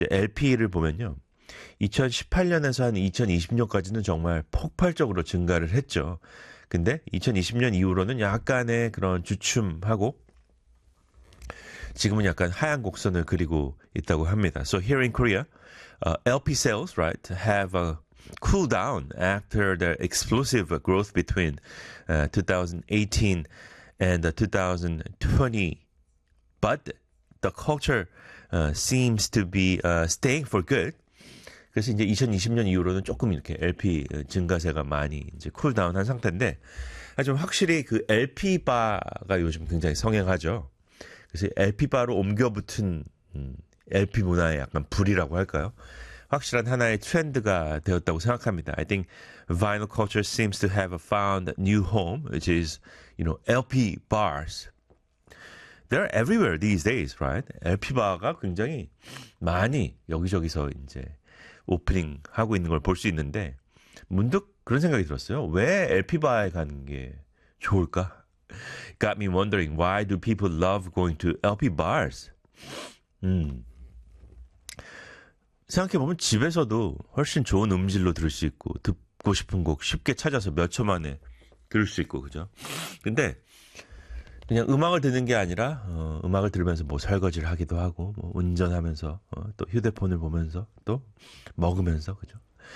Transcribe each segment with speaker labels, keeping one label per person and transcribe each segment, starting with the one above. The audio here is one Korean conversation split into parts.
Speaker 1: LP를 보면요. 2018년에서 한 2020년까지는 정말 폭발적으로 증가를 했죠. 근데 2020년 이후로는 약간의 그런 주춤하고 지금은 약간 하향 곡선을 그리고 있다고 합니다. So here in Korea, LP sales, right, have cooled down after the explosive growth between 2018 and 2020. But the culture seems to be staying for good. 그래서 이제 2020년 이후로는 조금 이렇게 LP 증가세가 많이 이제 쿨다운한 상태인데, 좀 확실히 그 LP 바가 요즘 굉장히 성행하죠. 그래서 LP 바로 옮겨붙은 LP 문화의 약간 불이라고 할까요? 확실한 하나의 트렌드가 되었다고 생각합니다. I think vinyl culture seems to have found a new home, which is, LP bars. They're everywhere these days, right? LP 바가 굉장히 많이 여기저기서 이제 오프닝 하고 있는 걸 볼 수 있는데, 문득 그런 생각이 들었어요. 왜 LP 바에 가는 게 좋을까? Got me wondering, why do people love going to LP bars? 생각해보면 집에서도 훨씬 좋은 음질로 들을 수 있고, 듣고 싶은 곡 쉽게 찾아서 몇 초 만에 들을 수 있고, 그죠? 근데 그냥 음악을 듣는 게 아니라 음악을 들으면서 뭐 설거지를 하기도 하고, 뭐 운전하면서 또 휴대폰을 보면서 또 먹으면서, 그죠?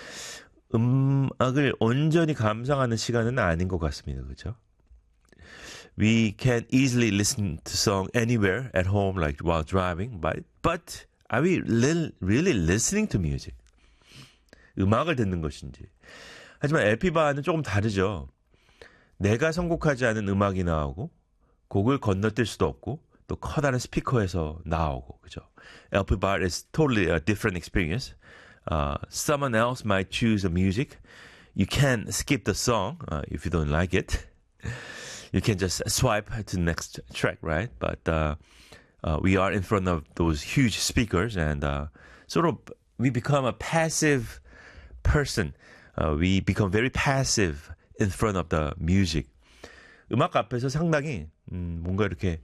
Speaker 1: 음악을 온전히 감상하는 시간은 아닌 것 같습니다, 그죠? We can easily listen to song anywhere at home, like while driving, but are we really listening to music? 음악을 듣는 것인지. 하지만 LP바는 조금 다르죠. 내가 선곡하지 않은 음악이 나오고, 곡을 건너뛸 수도 없고, 또 커다란 스피커에서 나오고, 그죠? LP bar is totally a different experience. Someone else might choose a music. You can skip the song if you don't like it. You can just swipe to the next track, right? But we are in front of those huge speakers, and sort of we become a passive person. We become very passive in front of the music. 음악 앞에서 상당히 뭔가 이렇게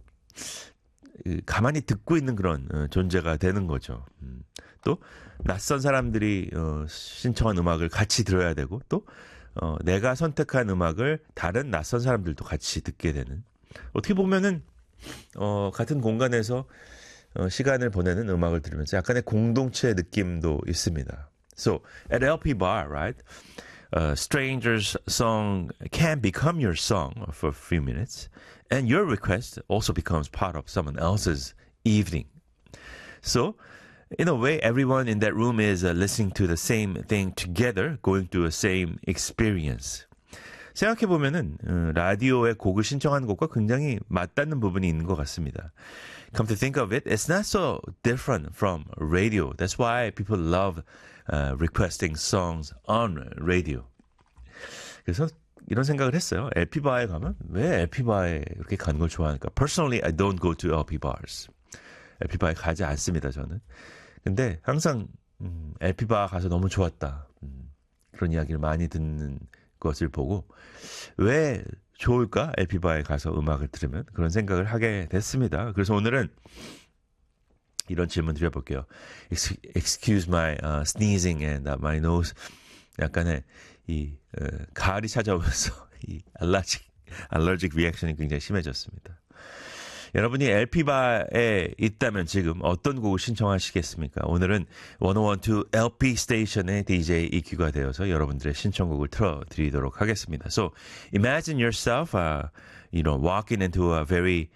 Speaker 1: 가만히 듣고 있는 그런 존재가 되는 거죠. 또 낯선 사람들이 신청한 음악을 같이 들어야 되고, 또 내가 선택한 음악을 다른 낯선 사람들도 같이 듣게 되는, 어떻게 보면은 같은 공간에서 시간을 보내는 음악을 들으면서 약간의 공동체 느낌도 있습니다. So at LP bar, right? A stranger's song can become your song for a few minutes, and your request also becomes part of someone else's evening. So, in a way, everyone in that room is listening to the same thing together, going through the same experience. 생각해보면은 라디오에 곡을 신청하는 것과 굉장히 맞닿는 부분이 있는 것 같습니다. Come to think of it, it's not so different from radio. That's why people love requesting songs on radio. 그래서 이런 생각을 했어요. LP 바에 가면 왜 LP 바에 이렇게 가는 걸 좋아하니까? Personally, I don't go to LP bars. LP 바에 가지 않습니다, 저는. 근데 항상 LP 바 가서 너무 좋았다. 그런 이야기를 많이 듣는 것을 보고 왜 좋을까? LP 바에 가서 음악을 들으면 그런 생각을 하게 됐습니다. 그래서 오늘은 이런 질문 드려볼게요. Excuse my sneezing and my nose. 약간의 이 가을이 찾아오면서 이 allergic 리액션이 굉장히 심해졌습니다. 여러분이 LP바에 있다면 지금 어떤 곡을 신청하시겠습니까? 오늘은 1012 LP 스테이션의 DJ EQ가 되어서 여러분들의 신청곡을 틀어드리도록 하겠습니다. So imagine yourself, walking into a very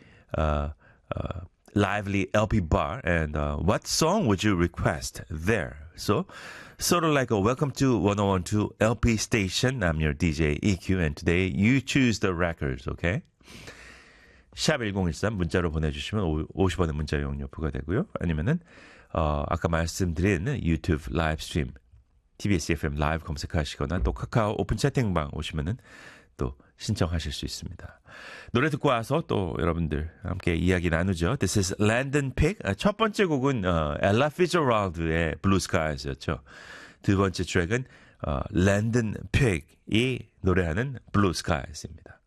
Speaker 1: lively LP bar, and what song would you request there? So sort of like a welcome to 1012 LP station. I'm your DJ EQ, and today you choose the records, okay? 샵 1013 문자로 보내주시면 50원의 문자 이용료 부과되고요. 아니면은 아까 말씀드린 유튜브 라이브 스트림 TBS FM 라이브 검색하시거나 또 카카오 오픈 채팅방 오시면은 또 신청하실 수 있습니다. 노래 듣고 와서 또 여러분들 함께 이야기 나누죠. This is Landon Pig. 첫 번째 곡은 Ella Fitzgerald의 Blue Skies였죠. 두 번째 트랙은 Landon Pig이 노래하는 Blue Skies입니다.